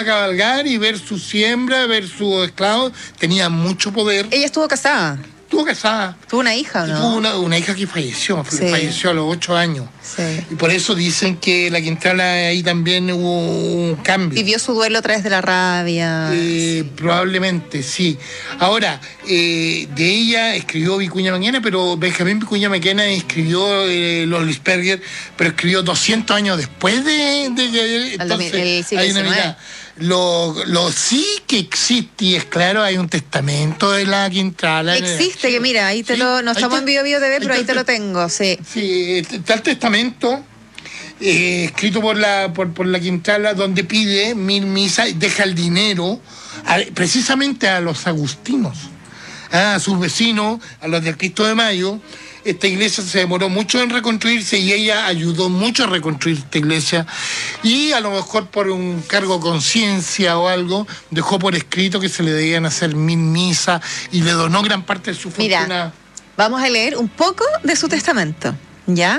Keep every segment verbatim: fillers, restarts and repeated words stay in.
a cabalgar y ver su siembra, ver sus esclavos. Tenía mucho poder. Ella estuvo casada. Estuvo casada. ¿Tuvo una hija o no? Tuvo una, una hija que falleció, sí. falleció a los ocho años. Sí. Y por eso dicen que la Quintrala ahí también hubo un cambio. ¿Vivió su duelo a través de la rabia? Eh, sí. Probablemente, sí. Ahora, eh, de ella escribió Vicuña Maquena, pero Benjamín Vicuña Maquena escribió eh, Los Lisperger, pero escribió doscientos años después de... de, de entonces, el siglo hay una mitad. Lo, lo sí que existe, y es claro, hay un testamento de la Quintrala. Existe, que mira, ahí te sí, lo, no estamos en Bio Bio T V, pero ahí, ahí te lo tengo, sí. Sí, está el testamento eh, escrito por la, por, por la Quintrala, donde pide mil misas y deja el dinero a, precisamente a los agustinos, a sus vecinos, a los del Cristo de Mayo. Esta iglesia se demoró mucho en reconstruirse y ella ayudó mucho a reconstruir esta iglesia, y a lo mejor por un cargo de conciencia o algo dejó por escrito que se le debían hacer mil misas y le donó gran parte de su fortuna. Mira, vamos a leer un poco de su testamento, ¿ya?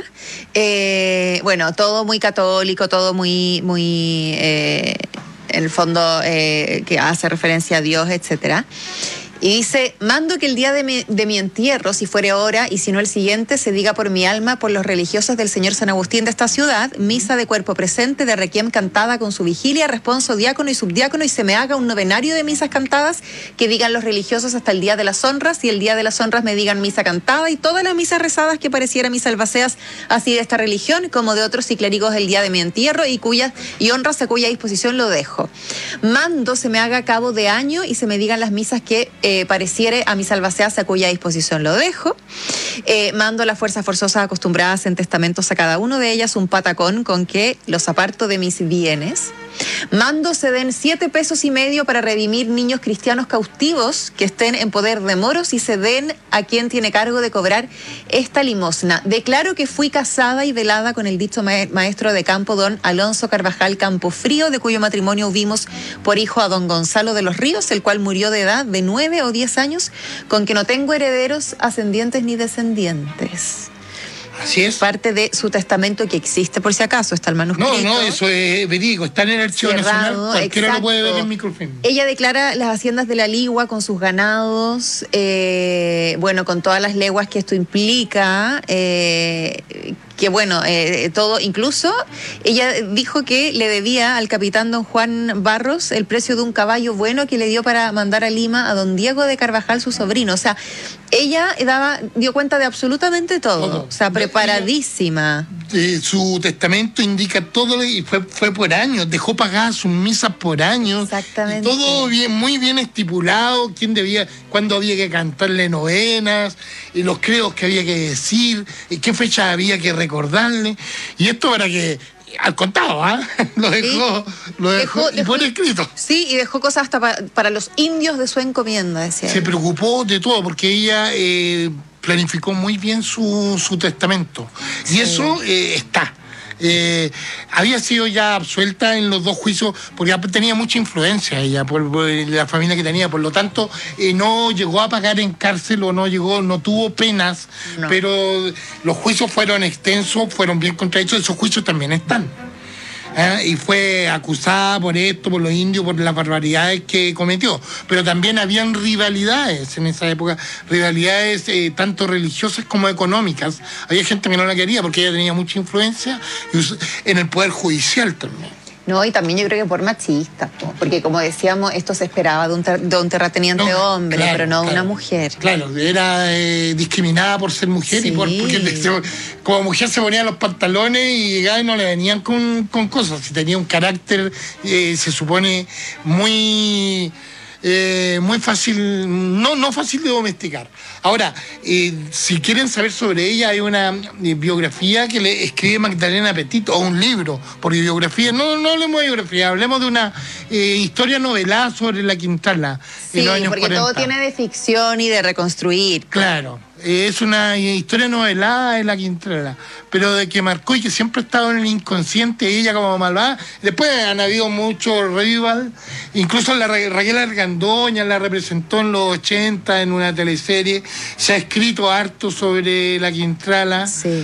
Eh, bueno, todo muy católico, todo muy, muy eh, en el fondo eh, que hace referencia a Dios, etcétera. Y dice: mando que el día de mi, de mi entierro, si fuere hora, y si no el siguiente, se diga por mi alma, por los religiosos del señor San Agustín de esta ciudad, misa de cuerpo presente, de requiem cantada con su vigilia, responso diácono y subdiácono, y se me haga un novenario de misas cantadas, que digan los religiosos hasta el día de las honras, y el día de las honras me digan misa cantada, y todas las misas rezadas que pareciera mis albaceas, así de esta religión, como de otros y clérigos el día de mi entierro, y cuyas y honras a cuya disposición lo dejo. Mando se me haga a cabo de año, y se me digan las misas que Eh, pareciere a mis albaceas a cuya disposición lo dejo. Eh, mando las fuerzas forzosas acostumbradas en testamentos a cada uno de ellas un patacón con que los aparto de mis bienes. Mando se den siete pesos y medio para redimir niños cristianos cautivos que estén en poder de moros, y se den a quien tiene cargo de cobrar esta limosna. Declaro que fui casada y velada con el dicho maestro de campo don Alonso Carvajal Campofrío, de cuyo matrimonio hubimos por hijo a don Gonzalo de los Ríos, el cual murió de edad de nueve o diez años, con que no tengo herederos, ascendientes ni descendientes. Así es. Parte de su testamento, que existe por si acaso, está el manuscrito. No, no, eso es verídico, está en el Archivo cerrado, Nacional, cualquiera exacto. lo puede ver en microfilm. Ella declara las haciendas de la Ligua con sus ganados, eh, bueno, con todas las leguas que esto implica, eh, que bueno, eh, todo, incluso ella dijo que le debía al capitán don Juan Barros el precio de un caballo bueno que le dio para mandar a Lima a don Diego de Carvajal, su sobrino. O sea, ella daba, dio cuenta de absolutamente todo, todo. O sea, preparadísima. Eh, su testamento indica todo, y fue, fue por años, dejó pagadas sus misas por años. Exactamente. Y todo bien, muy bien estipulado, quién debía, cuándo había que cantarle novenas, y los credos que había que decir, y qué fecha había que recordarle. Y esto para que, al contado, ¿ah? ¿eh? Lo dejó, sí. lo dejó, dejó y dejó, por escrito. Sí, y dejó cosas hasta para, para los indios de su encomienda, decía. Se preocupó de todo, porque ella eh, planificó muy bien su, su testamento. Sí. Y eso eh, está. Eh, había sido ya absuelta en los dos juicios, porque tenía mucha influencia ella por, por la familia que tenía, por lo tanto eh, no llegó a pagar en cárcel, o no llegó, no tuvo penas, no. Pero los juicios fueron extensos, fueron bien contradichos, esos juicios también están. ¿Eh? Y fue acusada por esto, por los indios, por las barbaridades que cometió. Pero también habían rivalidades en esa época, rivalidades eh, tanto religiosas como económicas. Había gente que no la quería porque ella tenía mucha influencia en el poder judicial también. No, y también yo creo que por machista, porque como decíamos, esto se esperaba de un, ter de un terrateniente no, hombre, claro, pero no de claro, una mujer. Claro, era eh, discriminada por ser mujer, sí. Y por, porque se, como mujer se ponía los pantalones y llegaba y no le venían con, con cosas. Si tenía un carácter, eh, se supone, muy... Eh, muy fácil, no, no fácil de domesticar. Ahora, eh, si quieren saber sobre ella, hay una eh, biografía que le escribe Magdalena Petit, o un libro, porque biografía, no, no hablemos de biografía, hablemos de una eh, historia novelada sobre la Quintrala. Sí, en los años porque cuarenta. Todo tiene de ficción y de reconstruir. Claro. Es una historia novelada de la Quintrala, pero de que marcó y que siempre ha estado en el inconsciente, ella como malvada. Después han habido muchos revival, incluso la Ra Raquel Argandoña la representó en los ochenta en una teleserie. Se ha escrito harto sobre la Quintrala. Sí,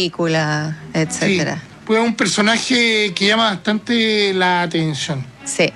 película, etcétera. Sí, fue un personaje que llama bastante la atención. Sí.